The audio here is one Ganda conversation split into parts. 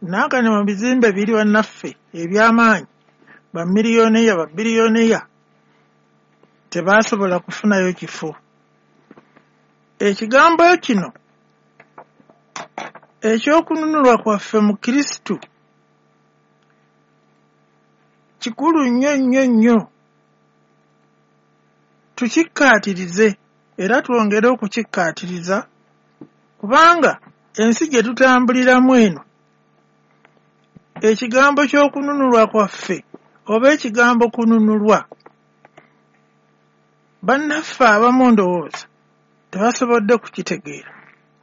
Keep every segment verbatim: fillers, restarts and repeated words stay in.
nankane mu bizimbe biri bannaffe eby'amaanyi bamiliyoniya babiliyoniya tebaasobola kufunayo kifo. Ekigambo kino ekyokununulwa kwaffe mu Kristo kikulu nnyo nnyo nnyo, tukikkaatirize era twongere okukikkaatiriza, kubanga ensi gye tutambuliramu eno ekigambo ky'okununulwa kwaffe oba ekigambo kununulwa, bannaffe abamu ndowooza tebasobodde kukitegeera.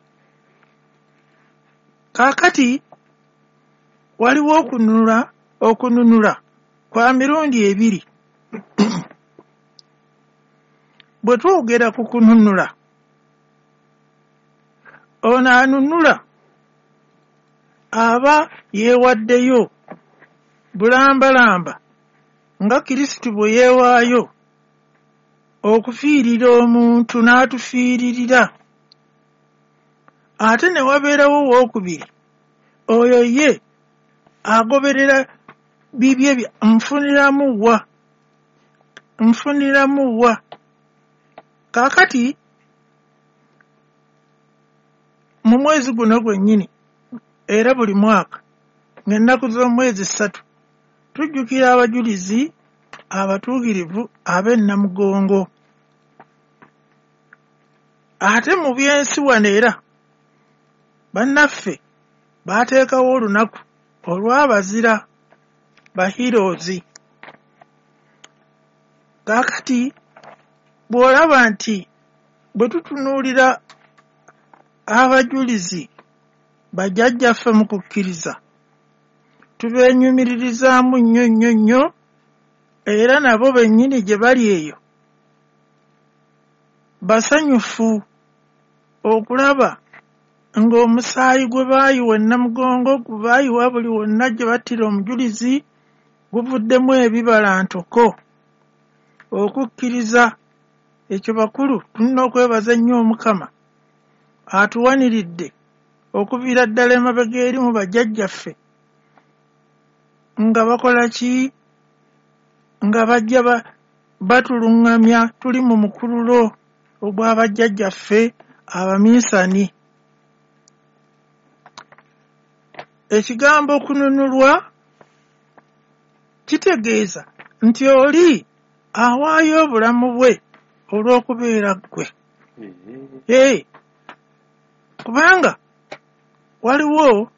Kaakati waliwo okununula okununula kwa mirundi ebiri. Bwe twogera ku kununula, ono anunula aba yeewaddeyo bulambalamba nga Kristo bwe yeewaayo okufiirira omuntu n'atufiiririra. Ate ne wabeerawo owookubiri, oyo ye agoberera bibye bya nfuniramu wa nfuniramu wa. Kaakati mu mwezi guno gwennyini era buli mwaka ng'ennaku z'omwezi ssatu tujjukira abajulizi abatuukirivu ab'ennamugongo. Ate mu byensi wano era bannaffe baateekawo olunaku olw'abazira bahirozi. Kaakati bw'olaba nti bwe tutunuulira abajulizi bajjajjaffe mu kukkiriza, tubeenyumiririzaamu nnyo nnyo nnyo, era nabo bennyini gye bali eyo basanyufu okulaba ng'omusaayi gwe baayiwa ennamugongo gwe baayiwa buli wonna gye battira omujulizi guvuddemu ebibala ntoko. Okukkiriza ekyo bakulu tulina okwebaza ennyo Omukama atuwaniridde okuviira ddala emabega eri mu bajjajjaffe nga bakola ki? Nga bajja batuluŋŋamya tuli mu mukululo ogw'abajjajjaffe Abaminsani. Ekigambo okununulwa kitegeeza nti oli awaayo obulamu bwe olw'okubeera ggwe. Ee, kubanga waliwo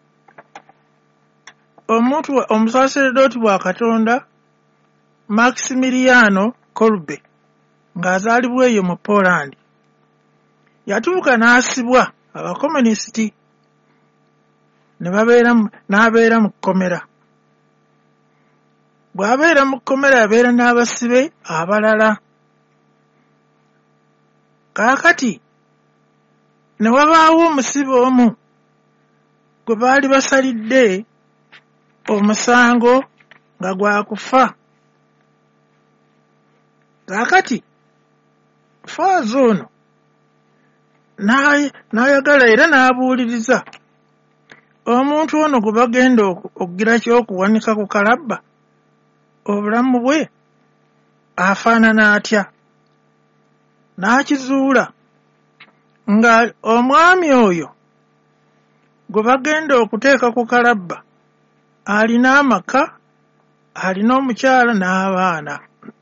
omuntu omusaaseredooti wa Katonda Maximiliano Kolbe ng'azaalibwa eyo mu Poland. Yatuuka n'asibwa abakomunisiti ne babeera n'abeera mu kkomera. Bw'abeera mu kkomera yabeera n'abasibe abalala. Kaakati ne wabaawo omusibe omu gwe baali basalidde omusango nga gwa kufa. Kaakati faaza ono n'ayagala era n'abuuliriza omuntu ono gwe bagenda okugira ky'okuwanika ku kalabba obulamu bwe afaanana atya. N'akizuula nga omwami oyo gwe bagenda okuteeka ku kalabba alina amaka, alina omukyala n'abaana.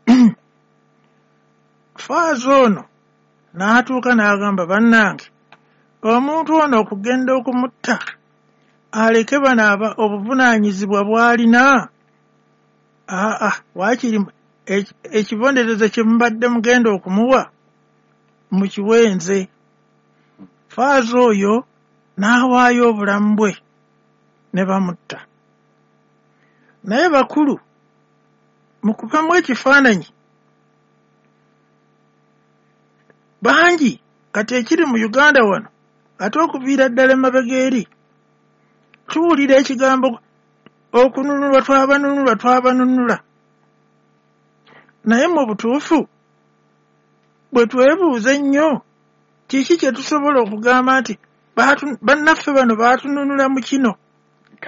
Faaza ono n'atuuka n'agamba bannange, omuntu ono okugenda okumutta aleke bano obuvunaanyizibwa bw'alina. Aa, waakiri ekibonerezo kye mubadde mugenda okumuwa mu kiwenze. Faaza oyo n'awaayo obulamu bwe ne bamutta. Naye bakulu mu kubamu ekifaananyi bangi kati ekiri mu Uganda wano ate okuviira ddala emabega eri tuwulira ekigambo okununulwa twabanunula twabanunula. Naye mu butuufu bwe twebuuza ennyo kiki kye tusobola okugamba nti bannaffe bano baatununula mu kino